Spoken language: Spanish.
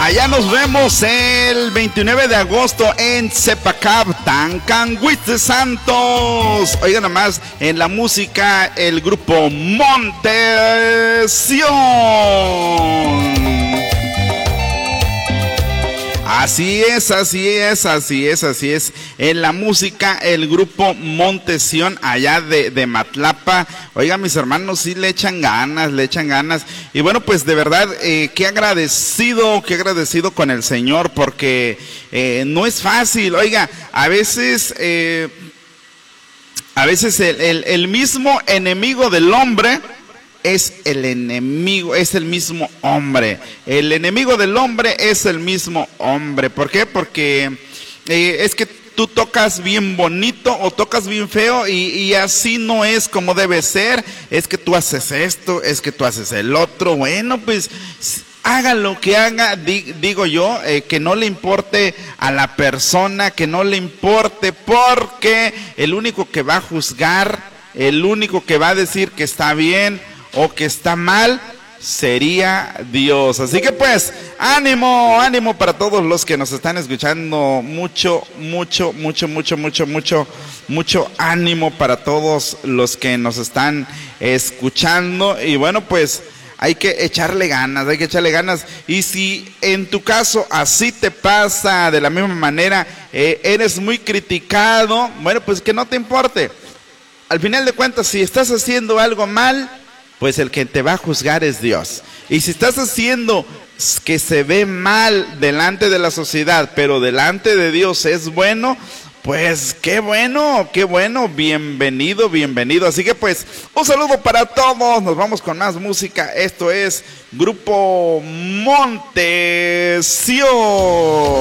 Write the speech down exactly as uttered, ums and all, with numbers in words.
Allá nos vemos el veintinueve de agosto en Cepacab, Tancanhuitz Santos. Oigan nomás, en la música el grupo Montesión. Así es, así es, así es, así es. En la música, el grupo Montesión, allá de, de Matlapa. Oigan, mis hermanos, sí le echan ganas, le echan ganas. Y bueno, pues de verdad, eh, qué agradecido, qué agradecido con el Señor, porque eh, no es fácil. Oiga, a veces, eh, a veces el, el, el mismo enemigo del hombre es el enemigo, es el mismo hombre. El enemigo del hombre es el mismo hombre. ¿Por qué? Porque eh, es que tú tocas bien bonito o tocas bien feo y, y así no es como debe ser. Es que tú haces esto, es que tú haces el otro. Bueno, pues haga lo que haga, di, digo yo, eh, que no le importe a la persona, que no le importe, porque el único que va a juzgar, el único que va a decir que está bien o que está mal, sería Dios. Así que pues, ánimo, ánimo para todos los que nos están escuchando. Mucho, mucho, mucho, mucho, mucho, mucho, mucho ánimo para todos los que nos están escuchando. Y bueno, pues hay que echarle ganas, hay que echarle ganas. Y si en tu caso así te pasa de la misma manera, eh, eres muy criticado, bueno, pues que no te importe. Al final de cuentas, si estás haciendo algo mal, pues el que te va a juzgar es Dios. Y si estás haciendo que se ve mal delante de la sociedad, pero delante de Dios es bueno, pues qué bueno, qué bueno, bienvenido, bienvenido. Así que pues, un saludo para todos, nos vamos con más música. Esto es Grupo Montesión.